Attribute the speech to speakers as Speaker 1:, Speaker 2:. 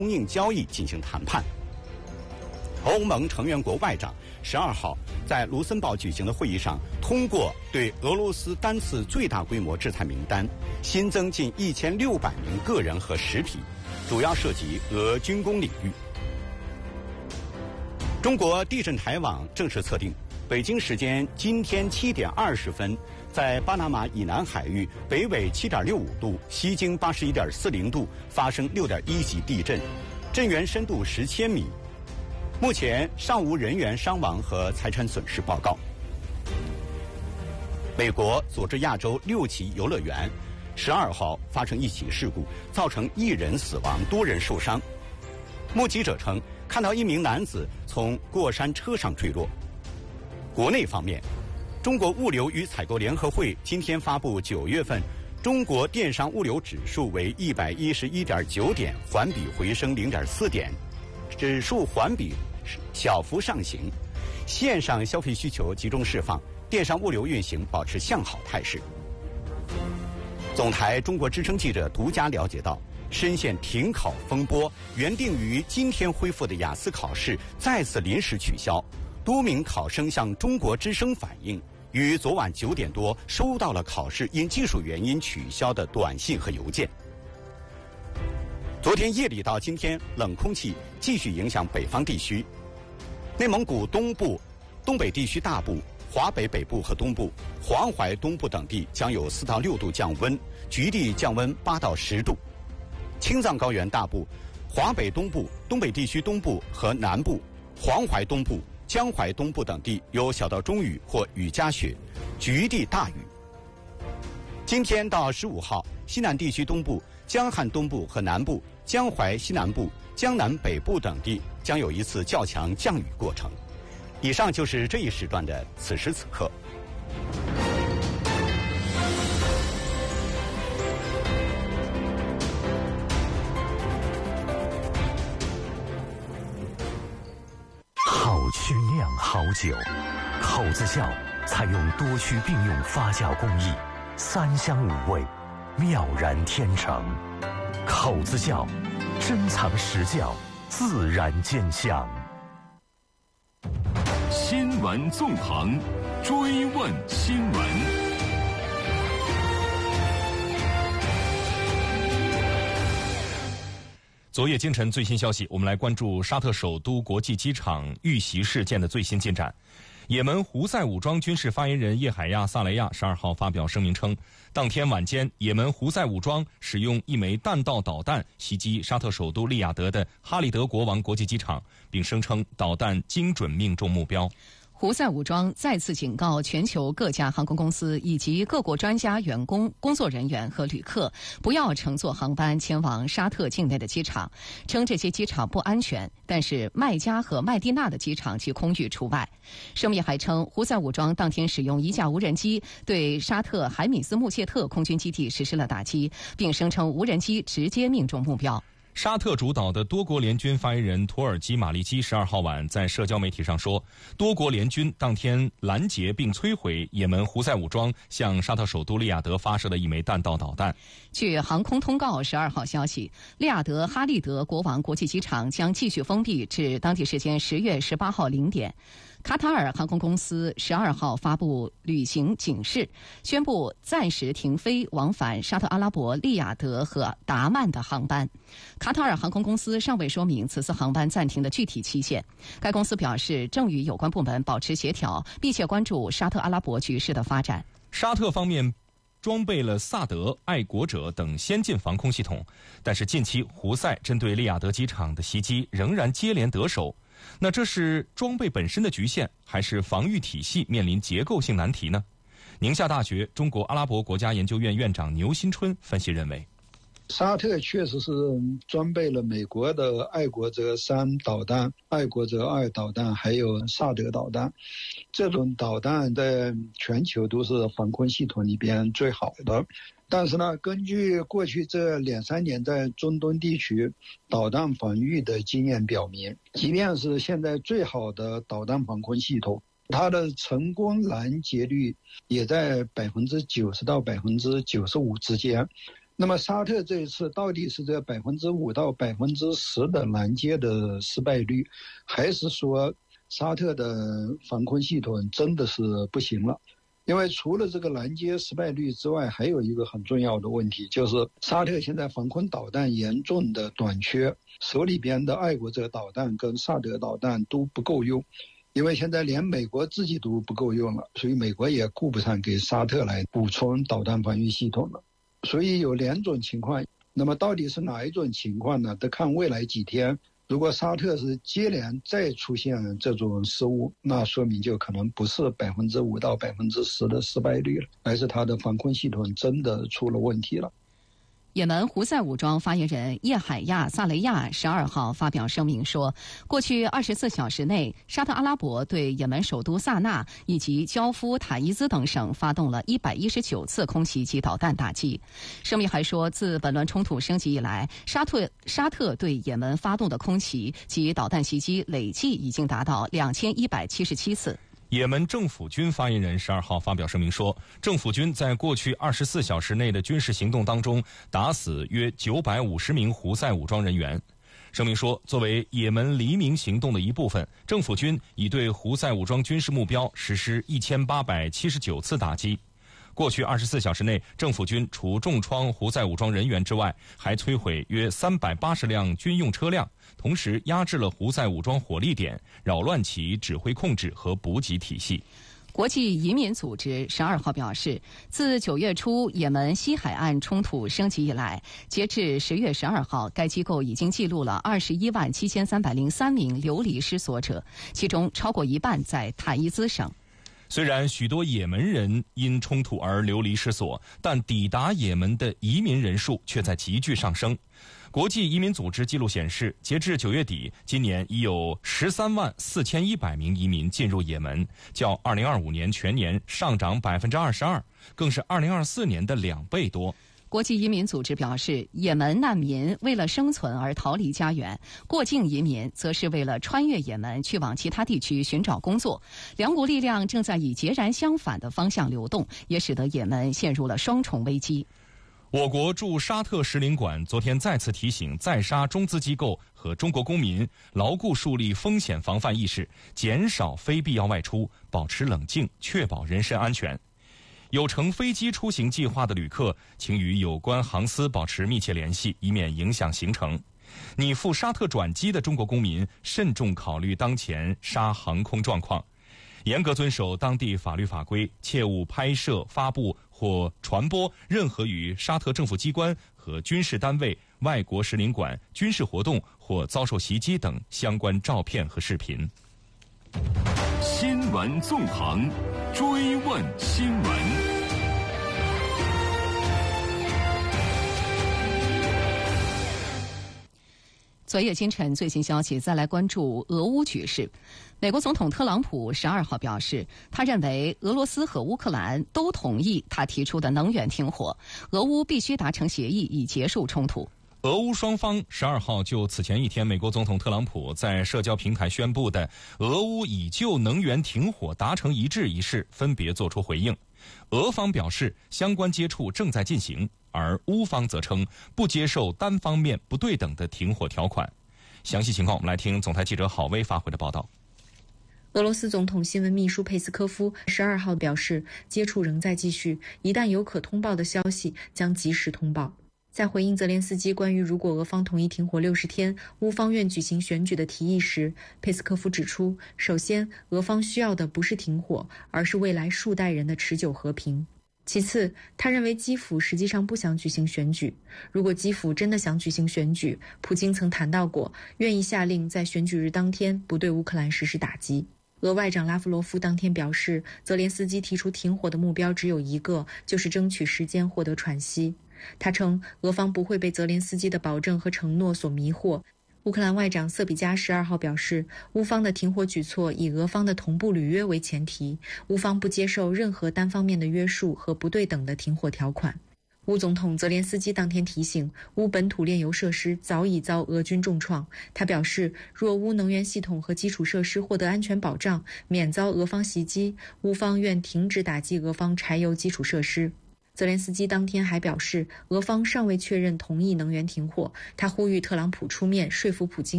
Speaker 1: 供应交易进行谈判。欧盟成员国外长12号在卢森堡举行的会议上，通过对俄罗斯单次最大规模制裁名单，新增近1600名个人和实体，主要涉及俄军工领域。中国地震台网正式测定，北京时间今天7点20分，在巴拿马以南海域北纬7.65度、西经81.40度发生6.1级地震，震源深度10千米。目前尚无人员伤亡和财产损失报告。美国佐治亚州6起游乐园12号发生一起事故，造成1人死亡，多人受伤。目击者称，看到一名男子从过山车上坠落。国内方面，中国物流与采购联合会今天发布9月份中国电商物流指数为111.9点，环比回升0.4点，指数环比小幅上行，线上消费需求集中释放，电商物流运行保持向好态势。总台中国之声记者独家了解到，深陷停考风波，原定于今天恢复的雅思考试再次临时取消。多名考生向中国之声反映，于昨晚9点多收到了考试因技术原因取消的短信和邮件。昨天夜里到今天，冷空气继续影响北方地区，内蒙古东部、东北地区大部、华北北部和东部、黄淮东部等地将有4到6度降温，局地降温8到10度。青藏高原大部、华北东部、东北地区东部和南部、黄淮东部、江淮东部等地有小到中雨或雨夹雪，局地大雨。今天到15号，西南地区东部、江汉东部和南部、江淮西南部、江南北部等地将有一次较强降雨过程。以上就是这一时段的此时此刻。
Speaker 2: 好曲酿好酒，口子窖采用多区并用发酵工艺，3香5味，妙然天成。口子窖，珍藏实窖，自然见香。
Speaker 3: 新闻纵横，追问新闻。
Speaker 4: 昨夜今晨最新消息，我们来关注沙特首都国际机场遇袭事件的最新进展。也门胡塞武装军事发言人叶海亚·萨雷亚12号发表声明称，当天晚间，也门胡塞武装使用一枚弹道导弹袭击沙特首都利雅得的哈利德国王国际机场，并声称导弹精准命中目标。
Speaker 5: 胡塞武装再次警告全球各家航空公司以及各国专家、员工、工作人员和旅客不要乘坐航班前往沙特境内的机场，称这些机场不安全，但是麦加和麦地那的机场及空域除外。声明还称，胡塞武装当天使用一架无人机对沙特海米斯穆切特空军基地实施了打击，并声称无人机直接命中目标。
Speaker 4: 沙特主导的多国联军发言人土耳其马利基12号晚在社交媒体上说，多国联军当天拦截并摧毁也门胡塞武装向沙特首都利雅得发射的一枚弹道导弹。
Speaker 5: 据航空通告12号消息，利雅得哈利德国王国际机场将继续封闭至当地时间10月18号0点。卡塔尔航空公司12号发布旅行警示，宣布暂时停飞往返沙特阿拉伯、利雅得和达曼的航班。卡塔尔航空公司尚未说明此次航班暂停的具体期限。该公司表示，正与有关部门保持协调，密切关注沙特阿拉伯局势的发展。
Speaker 4: 沙特方面装备了萨德、爱国者等先进防空系统，但是近期胡塞针对利雅得机场的袭击仍然接连得手。那这是装备本身的局限，还是防御体系面临结构性难题呢？宁夏大学中国阿拉伯国家研究院院长牛新春分析认为，
Speaker 6: 沙特确实是装备了美国的爱国者3导弹、爱国者2导弹，还有萨德导弹。这种导弹在全球都是防空系统里边最好的。但是呢，根据过去这2-3年在中东地区导弹防御的经验表明，即便是现在最好的导弹防空系统，它的成功拦截率也在90%到95%之间。 那么沙特这一次到底是这5%到10%的拦截的失败率，还是说沙特的防空系统真的是不行了？因为除了这个拦截失败率之外，还有一个很重要的问题，就是沙特现在防空导弹严重的短缺，手里边的爱国者导弹跟萨德导弹都不够用，因为现在连美国自己都不够用了，所以美国也顾不上给沙特来补充导弹防御系统了。所以有2种情况，那么到底是哪一种情况呢？得看未来几天，如果沙特是接连再出现这种失误，那说明就可能不是5%到10%的失败率了，而是它的防空系统真的出了问题了。
Speaker 5: 也门胡塞武装发言人叶海亚·萨雷亚12号发表声明说，过去24小时内，沙特阿拉伯对也门首都萨那以及焦夫、塔伊兹等省发动了119次空袭及导弹打击。声明还说，自本轮冲突升级以来，沙特对也门发动的空袭及导弹袭击累计已经达到2177次。
Speaker 4: 也门政府军发言人12号发表声明说，政府军在过去24小时内的军事行动当中，打死约950名胡塞武装人员。声明说，作为也门黎明行动的一部分，政府军已对胡塞武装军事目标实施1879次打击。过去24小时内，政府军除重创胡塞武装人员之外，还摧毁约380辆军用车辆，同时压制了胡塞武装火力点，扰乱其指挥控制和补给体系。
Speaker 5: 国际移民组织12号表示，自9月初也门西海岸冲突升级以来，截至10月12号，该机构已经记录了217303名流离失所者，其中超过一半在塔伊兹省。
Speaker 4: 虽然许多也门人因冲突而流离失所，但抵达也门的移民人数却在急剧上升。国际移民组织记录显示，截至9月底，今年已有134100名移民进入也门，较2025年全年上涨22%，更是2024年的2倍多。
Speaker 5: 国际移民组织表示，也门难民为了生存而逃离家园，过境移民则是为了穿越也门去往其他地区寻找工作。两股力量正在以截然相反的方向流动，也使得也门陷入了双重危机。
Speaker 4: 我国驻沙特使领馆昨天再次提醒在沙中资机构和中国公民牢固树立风险防范意识，减少非必要外出，保持冷静，确保人身安全。有乘飞机出行计划的旅客，请与有关航司保持密切联系，以免影响行程。拟赴沙特转机的中国公民，慎重考虑当前沙航空状况，严格遵守当地法律法规，切勿拍摄、发布或传播任何与沙特政府机关和军事单位、外国使领馆、军事活动或遭受袭击等相关照片和视频。
Speaker 3: 新闻纵横，追问新闻。
Speaker 5: 昨夜今晨最新消息，再来关注俄乌局势。美国总统特朗普12号表示，他认为俄罗斯和乌克兰都同意他提出的能源停火，俄乌必须达成协议以结束冲突。
Speaker 4: 俄乌双方12号就此前一天美国总统特朗普在社交平台宣布的俄乌已就能源停火达成一致一事分别作出回应。俄方表示相关接触正在进行，而乌方则称不接受单方面不对等的停火条款。详细情况我们来听总台记者郝薇发回的报道。
Speaker 7: 俄罗斯总统新闻秘书佩斯科夫12号表示，接触仍在继续，一旦有可通报的消息将及时通报。在回应泽连斯基关于如果俄方同意停火60天，乌方愿举行选举的提议时，佩斯科夫指出，首先，俄方需要的不是停火，而是未来数代人的持久和平。其次，他认为基辅实际上不想举行选举。如果基辅真的想举行选举，普京曾谈到过，愿意下令在选举日当天不对乌克兰实施打击。俄外长拉夫罗夫当天表示，泽连斯基提出停火的目标只有一个，就是争取时间获得喘息。他称，俄方不会被泽连斯基的保证和承诺所迷惑。乌克兰外长瑟比加12号表示，乌方的停火举措以俄方的同步履约为前提，乌方不接受任何单方面的约束和不对等的停火条款。乌总统泽连斯基当天提醒，乌本土炼油设施早已遭俄军重创。他表示，若乌能源系统和基础设施获得安全保障，免遭俄方袭击，乌方愿停止打击俄方柴油基础设施。 泽连斯基当天还表示，俄方尚未确认同意能源停火，他呼吁特朗普出面说服普京